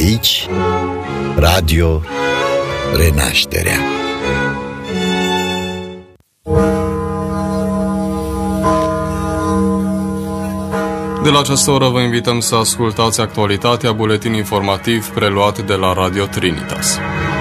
Aici, Radio Renașterea. De la această oră vă invităm să ascultați actualitatea, buletin informativ preluat de la Radio Trinitas.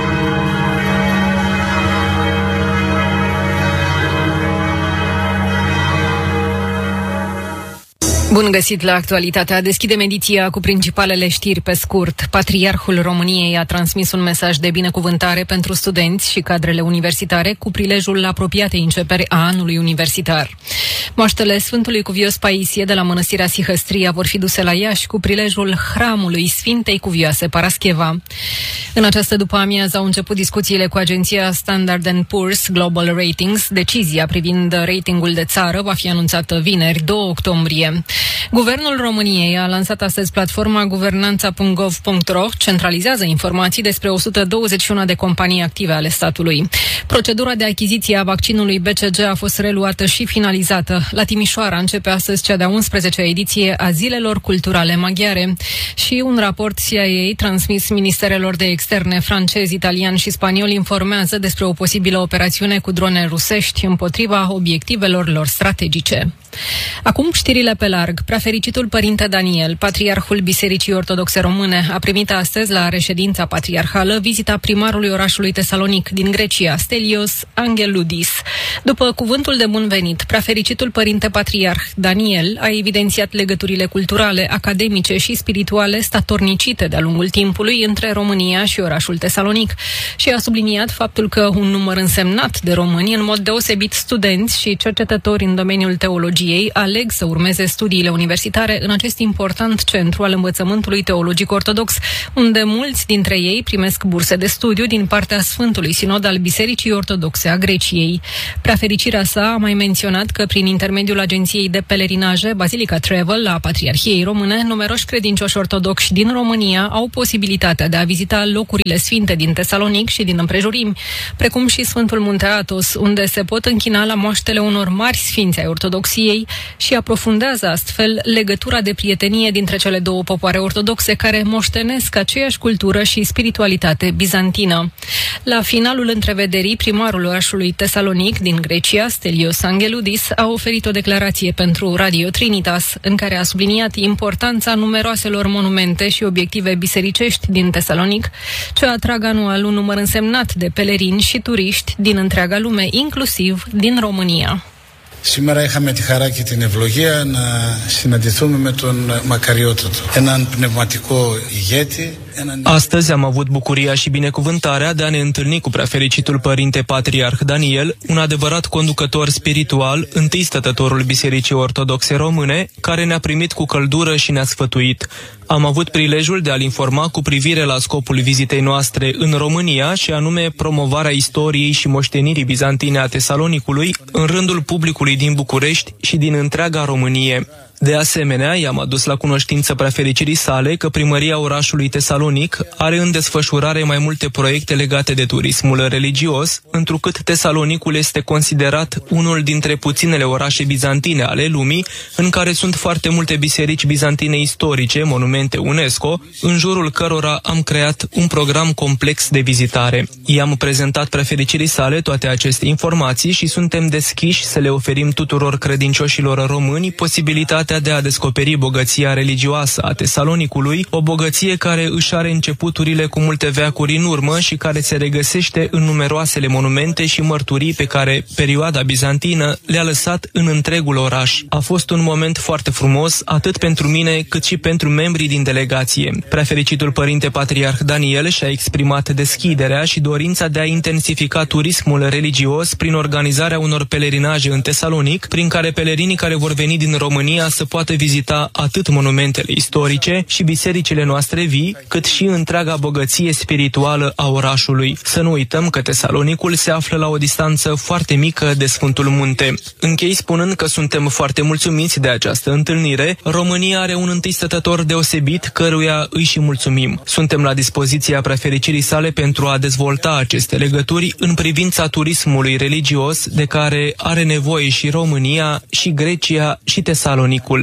Bun găsit la actualitatea. Deschidem ediția cu principalele știri pe scurt. Patriarhul României a transmis un mesaj de binecuvântare pentru studenți și cadrele universitare cu prilejul apropiatei începeri a anului universitar. Moaștele Sfântului Cuvios Paisie de la Mănăstirea Sihăstria vor fi duse la Iași cu prilejul hramului Sfintei Cuvioase Parascheva. În această după-amiază au început discuțiile cu agenția Standard & Poor's Global Ratings. Decizia privind ratingul de țară va fi anunțată vineri, 2 octombrie. Guvernul României a lansat astăzi platforma guvernanța.gov.ro, centralizează informații despre 121 de companii active ale statului. Procedura de achiziție a vaccinului BCG a fost reluată și finalizată. La Timișoara începe astăzi cea de-a 11-a ediție a Zilelor Culturale Maghiare și un raport CIA transmis ministerelor de externe francez, italian și spaniol informează despre o posibilă operațiune cu drone rusești împotriva obiectivelor lor strategice. Acum știrile pe larg. Preafericitul Părinte Daniel, Patriarhul Bisericii Ortodoxe Române, a primit astăzi la reședința patriarhală vizita primarului orașului Tesalonic din Grecia, Stelios Angeludis. După cuvântul de bun venit, preafericitul Părinte Patriarh Daniel a evidențiat legăturile culturale, academice și spirituale statornicite de-a lungul timpului între România și orașul Tesalonic și a subliniat faptul că un număr însemnat de români, în mod deosebit studenți și cercetători în domeniul teologiei, aleg să urmeze studiile universitare în acest important centru al învățământului teologic ortodox, unde mulți dintre ei primesc burse de studiu din partea Sfântului Sinod al Bisericii Ortodoxe a Greciei. Preafericirea sa a mai menționat că prin intermediul agenției de pelerinaje Basilica Travel a Patriarhiei Române, numeroși credincioși ortodoxi din România au posibilitatea de a vizita locurile sfinte din Tesalonic și din împrejurimi, precum și Sfântul Munte Athos, unde se pot închina la moaștele unor mari sfinți ai ortodoxiei și aprofundează astfel legătura de prietenie dintre cele două popoare ortodoxe care moștenesc aceeași cultură și spiritualitate bizantină. La finalul întrevederii, primarul orașului Tesalonic din Grecia, Stelios Angeludis, a oferit o declarație pentru Radio Trinitas, în care a subliniat importanța numeroaselor monumente și obiective bisericești din Tesalonic, ce atrag anual un număr însemnat de pelerini și turiști din întreaga lume, inclusiv din România. Σήμερα είχαμε τη χαρά και την ευλογία να συναντηθούμε με τον Μακαριότατο, έναν πνευματικό ηγέτη. Astăzi am avut bucuria și binecuvântarea de a ne întâlni cu preafericitul Părinte Patriarh Daniel, un adevărat conducător spiritual, întâi stătătorul Bisericii Ortodoxe Române, care ne-a primit cu căldură și ne-a sfătuit. Am avut prilejul de a-l informa cu privire la scopul vizitei noastre în România, și anume promovarea istoriei și moștenirii bizantine a Tesalonicului în rândul publicului din București și din întreaga Românie. De asemenea, i-am adus la cunoștință preafericirii sale că primăria orașului Tesalonic are în desfășurare mai multe proiecte legate de turismul religios, întrucât Tesalonicul este considerat unul dintre puținele orașe bizantine ale lumii, în care sunt foarte multe biserici bizantine istorice, monumente UNESCO, în jurul cărora am creat un program complex de vizitare. I-am prezentat preafericirii sale toate aceste informații și suntem deschiși să le oferim tuturor credincioșilor români posibilitatea de a descoperi bogăția religioasă a Tesalonicului, o bogăție care își are începuturile cu multe veacuri în urmă și care se regăsește în numeroasele monumente și mărturii pe care perioada bizantină le-a lăsat în întregul oraș. A fost un moment foarte frumos, atât pentru mine cât și pentru membrii din delegație. Preafericitul Părinte Patriarh Daniel și-a exprimat deschiderea și dorința de a intensifica turismul religios prin organizarea unor pelerinaje în Tesalonic, prin care pelerinii care vor veni din România să poată vizita atât monumentele istorice și bisericile noastre vii, cât și întreaga bogăție spirituală a orașului. Să nu uităm că Tesalonicul se află la o distanță foarte mică de Sfântul Munte. Închei spunând că suntem foarte mulțumiți de această întâlnire. România are un întâi stătător deosebit, căruia îi și mulțumim. Suntem la dispoziția preafericirii sale pentru a dezvolta aceste legături în privința turismului religios de care are nevoie și România, și Grecia, și Tesalonicul.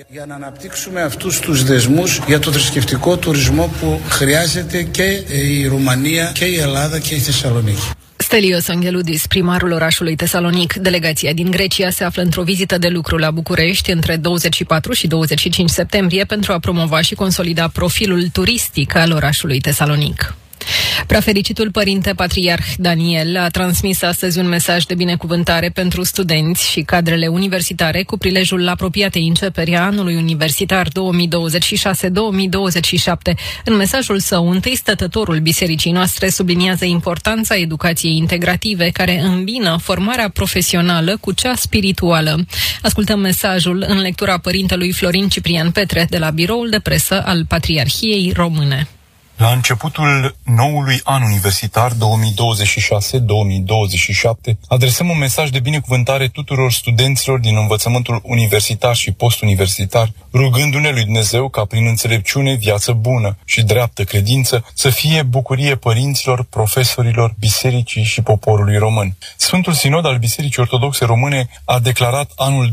Για να αναπτύξουμε αυτούς τους δεσμούς για το θρησκευτικό τουρισμό που χρειάζεται και η Ρουμανία και η Ελλάδα και η Θεσσαλονίκη. Stelios Angeludis, primarul orașului Tesalonic. Delegația din Grecia se află într-o vizită de lucru la București între 24 și 25 septembrie pentru a promova și consolida profilul turistic al orașului Tesalonic. Preafericitul părinte patriarh Daniel a transmis astăzi un mesaj de binecuvântare pentru studenți și cadrele universitare cu prilejul apropiatei începeri a anului universitar 2026-2027. În mesajul său, întâi stătătorul bisericii noastre subliniază importanța educației integrative care îmbină formarea profesională cu cea spirituală. Ascultăm mesajul în lectura părintelui Florin Ciprian Petre de la biroul de presă al Patriarhiei Române. La începutul noului an universitar 2026-2027, adresăm un mesaj de binecuvântare tuturor studenților din învățământul universitar și postuniversitar, rugându-ne lui Dumnezeu ca prin înțelepciune, viață bună și dreaptă credință să fie bucurie părinților, profesorilor, bisericii și poporului român. Sfântul Sinod al Bisericii Ortodoxe Române a declarat anul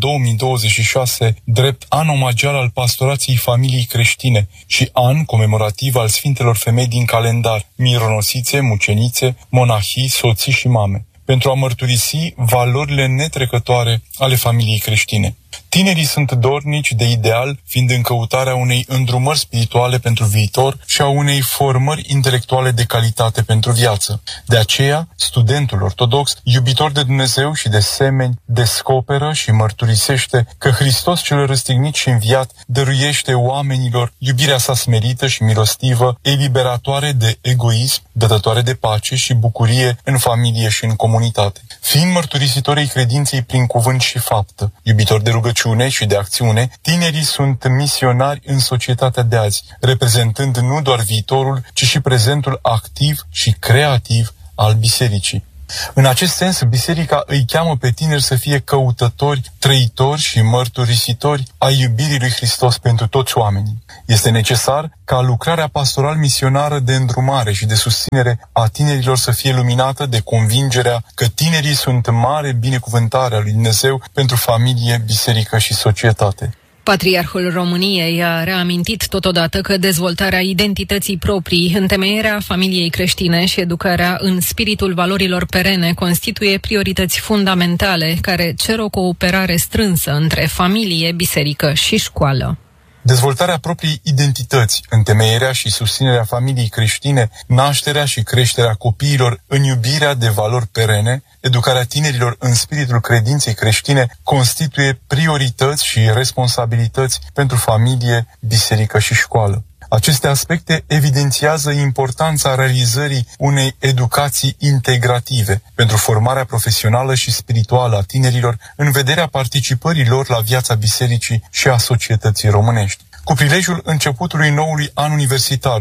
2026 drept an omagial al pastorației familiei creștine și an comemorativ al Sfintelor femei din calendar, mironosițe, mucenițe, monahii, soții și mame, pentru a mărturisi valorile netrecătoare ale familiei creștine. Tinerii sunt dornici de ideal, fiind în căutarea unei îndrumări spirituale pentru viitor și a unei formări intelectuale de calitate pentru viață. De aceea, studentul ortodox, iubitor de Dumnezeu și de semeni, descoperă și mărturisește că Hristos cel răstignit și înviat dăruiește oamenilor iubirea sa smerită și milostivă, eliberatoare de egoism, dătătoare de pace și bucurie în familie și în comunitate. Fiind mărturisitorii credinței prin cuvânt și faptă, iubitori de rugăciune și de acțiune, tinerii sunt misionari în societatea de azi, reprezentând nu doar viitorul, ci și prezentul activ și creativ al bisericii. În acest sens, biserica îi cheamă pe tineri să fie căutători, trăitori și mărturisitori a iubirii lui Hristos pentru toți oamenii. Este necesar ca lucrarea pastoral-misionară de îndrumare și de susținere a tinerilor să fie luminată de convingerea că tinerii sunt mare binecuvântare a lui Dumnezeu pentru familie, biserică și societate. Patriarhul României a reamintit totodată că dezvoltarea identității proprii, întemeierea familiei creștine și educarea în spiritul valorilor perene constituie priorități fundamentale care cer o cooperare strânsă între familie, biserică și școală. Dezvoltarea propriei identități, întemeierea și susținerea familiei creștine, nașterea și creșterea copiilor în iubirea de valori perene, educarea tinerilor în spiritul credinței creștine constituie priorități și responsabilități pentru familie, biserică și școală. Aceste aspecte evidențiază importanța realizării unei educații integrative pentru formarea profesională și spirituală a tinerilor în vederea participării lor la viața bisericii și a societății românești. Cu prilejul începutului noului an universitar 2026-2027,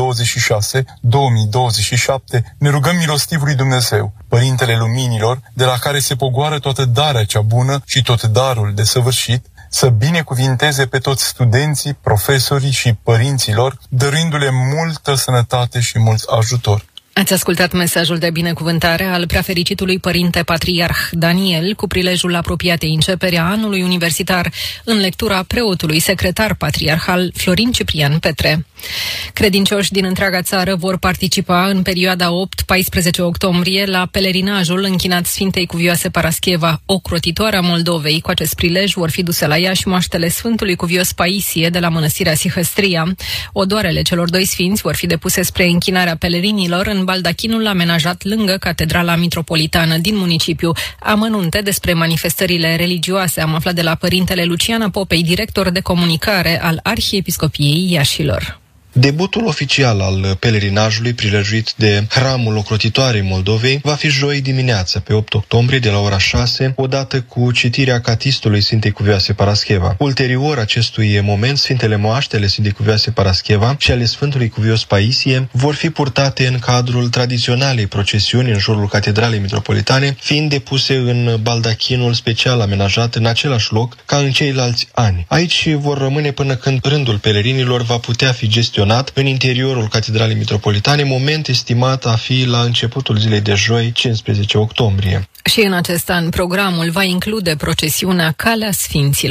ne rugăm milostivului Dumnezeu, Părintele Luminilor, de la care se pogoară toată darea cea bună și tot darul desăvârșit, să binecuvinteze pe toți studenții, profesorii și părinților, dăruindu-le multă sănătate și mult ajutor. Ați ascultat mesajul de binecuvântare al preafericitului părinte patriarh Daniel cu prilejul apropiatei începeri a anului universitar în lectura preotului secretar patriarhal Florin Ciprian Petre. Credincioși din întreaga țară vor participa în perioada 8-14 octombrie la pelerinajul închinat Sfintei Cuvioase Parascheva, ocrotitoarea Moldovei. Cu acest prilej vor fi duse la Iași moaștele Sfântului Cuvios Paisie de la Mănăstirea Sihăstria. Odoarele celor doi sfinți vor fi depuse spre închinarea pelerinilor în baldachinul amenajat lângă Catedrala Mitropolitană din municipiu. Amănunte despre manifestările religioase am aflat de la părintele Lucian Popei, director de comunicare al Arhiepiscopiei Iașilor. Debutul oficial al pelerinajului prilejuit de Hramul Ocrotitoarei Moldovei va fi joi dimineață, pe 8 octombrie, de la ora 6, odată cu citirea catistului Sfintei Cuvioase Parascheva. Ulterior acestui moment, Sfintele Moaștele Sfintei Cuvioase Parascheva și ale Sfântului Cuvios Paisie vor fi purtate în cadrul tradiționalei procesiuni în jurul Catedralei Mitropolitane, fiind depuse în baldachinul special amenajat în același loc ca în ceilalți ani. Aici vor rămâne până când rândul pelerinilor va putea fi gestionat în interiorul Catedralei Mitropolitane, moment estimat a fi la începutul zilei de joi, 15 octombrie. Și în acest an, programul va include procesiunea Calea Sfinților.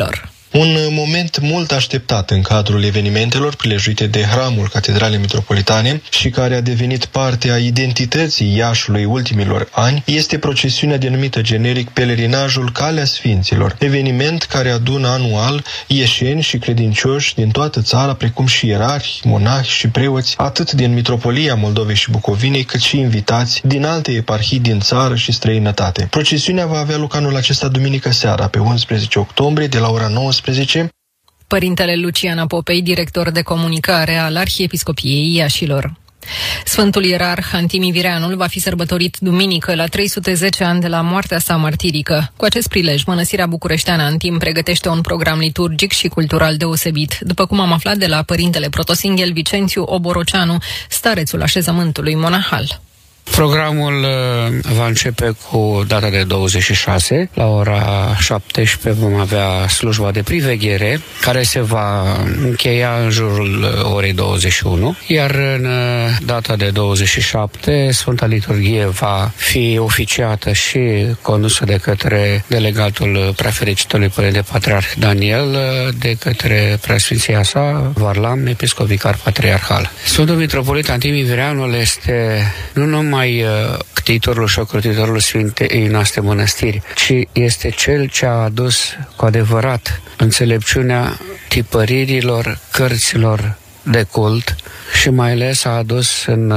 Un moment mult așteptat în cadrul evenimentelor prilejuite de hramul Catedralei Metropolitane și care a devenit parte a identității Iașului ultimilor ani este procesiunea denumită generic Pelerinajul Calea Sfinților, eveniment care adună anual ieșeni și credincioși din toată țara, precum și ierarhi, monahi și preoți, atât din Mitropolia Moldovei și Bucovinei, cât și invitați din alte eparhii din țară și străinătate. Procesiunea va avea loc anul acesta duminică seara, pe 11 octombrie, de la ora 19. Părintele Lucian Apopei, director de comunicare al Arhiepiscopiei Iașilor. Sfântul ierarh Antimi Vireanul va fi sărbătorit duminică la 310 ani de la moartea sa martirică. Cu acest prilej, Mănăstirea Bucureșteană Antim pregătește un program liturgic și cultural deosebit, după cum am aflat de la părintele protosinghel Vicențiu Oboroceanu, starețul așezământului monahal. Programul va începe cu data de 26. La ora 17 vom avea slujba de priveghere, care se va încheia în jurul orei 21. Iar în data de 27, Sfânta Liturghie va fi oficiată și condusă de către delegatul Preafericitului Părinte Patriarh Daniel, de către Preasfinția sa, Varlam, episcop vicar patriarhal. Sfântul Mitropolit Antimi Vireanul este nu numai ctitorul și ocrotitorul Sfintei noastre mănăstiri, ci este cel ce a adus cu adevărat înțelepciunea tipăririlor cărților de cult și mai ales a adus în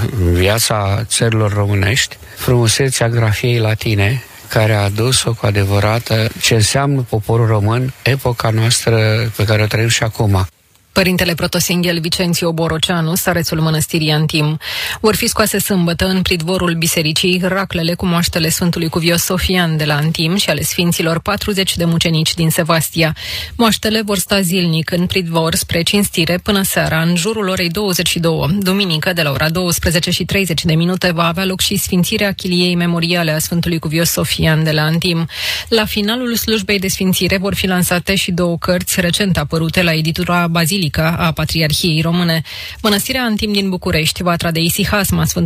viața țărilor românești frumusețea grafiei latine, care a adus-o cu adevărat ce înseamnă poporul român, epoca noastră pe care o trăim și acum. Părintele protosinghel Vicențiu Oboroceanu, starețul mănăstirii Antim. Vor fi scoase sâmbătă în pridvorul bisericii raclele cu moaștele Sfântului Cuvios Sofian de la Antim și ale Sfinților 40 de mucenici din Sevastia. Moaștele vor sta zilnic în pridvor spre cinstire până seara, în jurul orei 22. Duminică, de la ora 12:30 va avea loc și sfințirea chiliei memoriale a Sfântului Cuvios Sofian de la Antim. La finalul slujbei de sfințire vor fi lansate și 2 cărți recent apărute la editura Bazilica a Patriarhiei Române. Mănăstirea Antim din București va trade isihasma